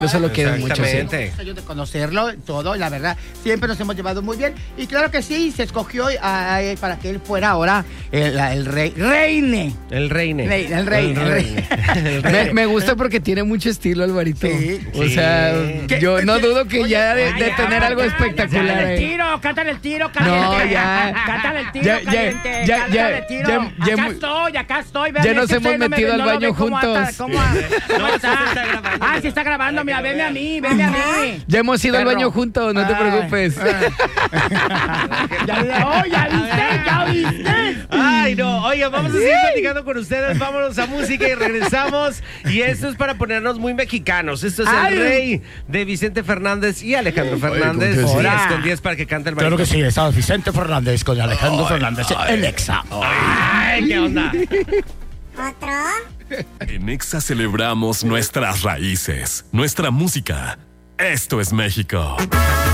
Eso lo quiero mucho. Exactamente. Yo de conocerlo, todo, la verdad, siempre nos hemos llevado muy bien. Y claro que sí, se escogió para que él fuera ahora el rey. Reine. El reine. El rey. Me gusta porque tiene mucho estilo, Alvarito. Sí. O sea, yo no dudo que ya de tener algo espectacular. Cántale el tiro, No, ya. Cántale el tiro, caliente. Cántale el tiro. Acá estoy. Ya nos hemos metido al baño juntos. ¿Cómo está? Sí está grabando. Mira, veme a mí. Ya hemos ido al baño juntos, no te preocupes. ¿Ya viste? Ay, no. Oiga, vamos a seguir platicando con ustedes. Vámonos a música y regresamos. Y esto es para ponernos muy mexicanos. Esto es El Rey de Vicente Fernández y Alejandro Fernández. 10 para que cante el baile. Claro que sí, está Vicente Fernández con Alejandro Fernández. El Exa. Ay, ¿qué onda? ¿Otro? En Exa celebramos nuestras raíces, nuestra música. Esto es México.